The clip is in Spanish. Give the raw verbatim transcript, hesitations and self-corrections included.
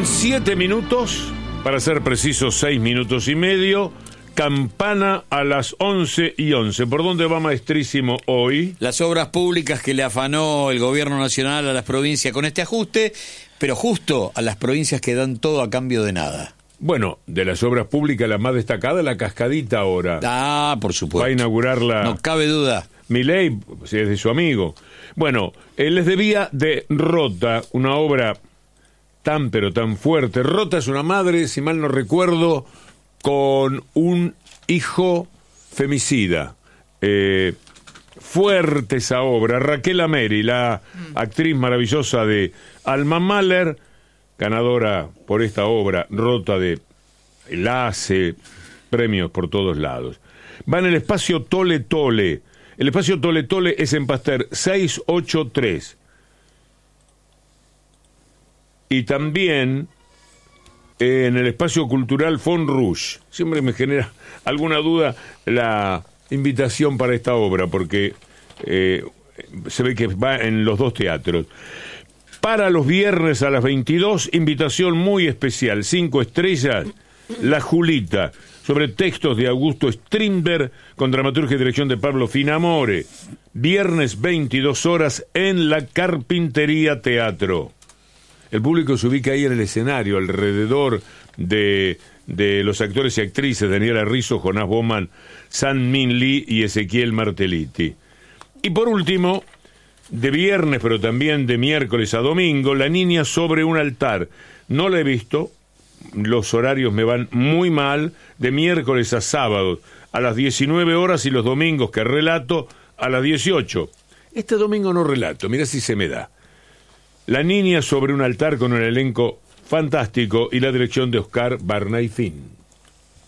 En siete minutos, para ser precisos, seis minutos y medio, campana a las once y once. ¿Por dónde va, maestrísimo, hoy? Las obras públicas que le afanó el gobierno nacional a las provincias con este ajuste, pero justo a las provincias que dan todo a cambio de nada. Bueno, de las obras públicas la más destacada, la Cascadita ahora. Ah, por supuesto. Va a inaugurarla. No cabe duda. Milei, si es de su amigo. Bueno, él les debía de Rota, una obra tan pero tan fuerte. Rota es una madre, si mal no recuerdo, con un hijo femicida. Eh, fuerte esa obra. Raquel Ameri, la mm. actriz maravillosa de Alma Mahler, ganadora por esta obra, Rota de Enlace, premios por todos lados. Va en el espacio Tole Tole. El espacio Tole Tole es en Pasteur seiscientos ochenta y tres. Y también eh, en el espacio cultural Font Rouge. Siempre me genera alguna duda la invitación para esta obra, porque eh, se ve que va en los dos teatros. Para los viernes a las veintidós, invitación muy especial, cinco estrellas, La Julita, sobre textos de Augusto Strindberg, con dramaturgia y dirección de Pablo Finamore. Viernes veintidós horas en la Carpintería Teatro. El público se ubica ahí en el escenario, alrededor de, de los actores y actrices, Daniela Rizzo, Jonás Bowman, San Min Lee y Ezequiel Martelliti. Y por último, de viernes, pero también de miércoles a domingo, La Niña sobre un altar. No la he visto, los horarios me van muy mal, de miércoles a sábado a las diecinueve horas y los domingos que relato a las dieciocho. Este domingo no relato, mira si se me da. La Niña sobre un altar, con un elenco fantástico y la dirección de Oscar Barnay Finn.